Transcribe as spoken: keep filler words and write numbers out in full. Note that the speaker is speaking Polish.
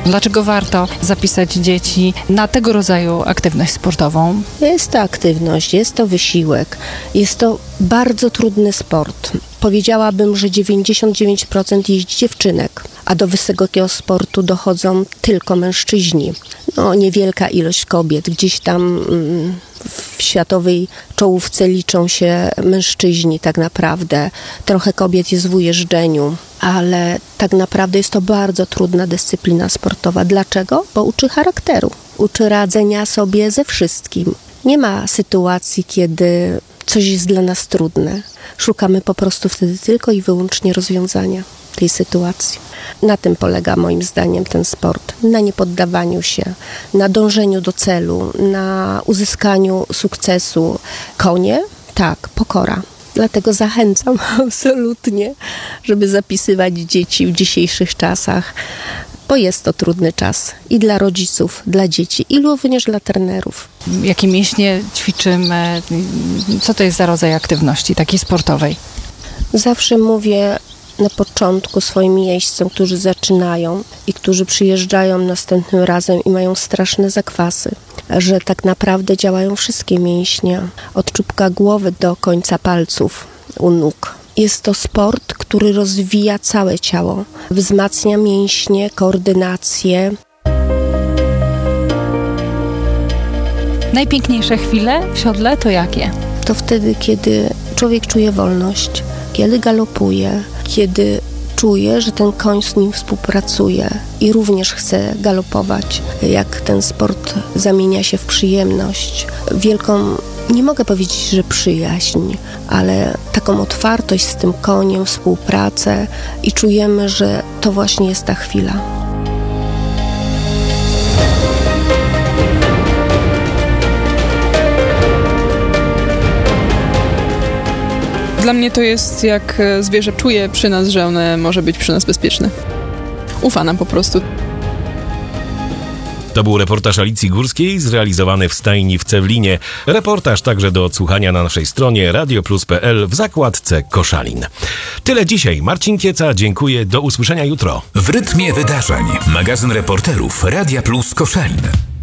Dlaczego warto zapisać dzieci na tego rodzaju aktywność sportową? Jest to aktywność, jest to wysiłek, jest to bardzo trudny sport. Powiedziałabym, że dziewięćdziesiąt dziewięć procent jest dziewczynek, a do wysokiego sportu dochodzą tylko mężczyźni. No, niewielka ilość kobiet. Gdzieś tam mm, w światowej czołówce liczą się mężczyźni tak naprawdę. Trochę kobiet jest w ujeżdżeniu, ale tak naprawdę jest to bardzo trudna dyscyplina sportowa. Dlaczego? Bo uczy charakteru, uczy radzenia sobie ze wszystkim. Nie ma sytuacji, kiedy coś jest dla nas trudne. Szukamy po prostu wtedy tylko i wyłącznie rozwiązania tej sytuacji. Na tym polega moim zdaniem ten sport. Na niepoddawaniu się, na dążeniu do celu, na uzyskaniu sukcesu. Konie? Tak, pokora. Dlatego zachęcam absolutnie, żeby zapisywać dzieci w dzisiejszych czasach, bo jest to trudny czas i dla rodziców, dla dzieci, i również dla trenerów. Jakie mięśnie ćwiczymy? Co to jest za rodzaj aktywności takiej sportowej? Zawsze mówię na początku swoim jeźdźcom, którzy zaczynają i którzy przyjeżdżają następnym razem i mają straszne zakwasy, że tak naprawdę działają wszystkie mięśnie, od czubka głowy do końca palców u nóg. Jest to sport, który rozwija całe ciało, wzmacnia mięśnie, koordynację. Najpiękniejsze chwile w siodle to jakie? To wtedy, kiedy człowiek czuje wolność, kiedy galopuje, kiedy czuje, że ten koń z nim współpracuje i również chce galopować, jak ten sport zamienia się w przyjemność, wielką, nie mogę powiedzieć, że przyjaźń, ale taką otwartość z tym koniem, współpracę i czujemy, że to właśnie jest ta chwila. Dla mnie to jest jak zwierzę czuje przy nas, że one może być przy nas bezpieczne. Ufa nam po prostu. To był reportaż Alicji Górskiej zrealizowany w stajni w Cewlinie. Reportaż także do odsłuchania na naszej stronie radio plus kropka p l w zakładce Koszalin. Tyle dzisiaj. Marcin Kieca, dziękuję. Do usłyszenia jutro. W rytmie wydarzeń. Magazyn reporterów Radia Plus Koszalin.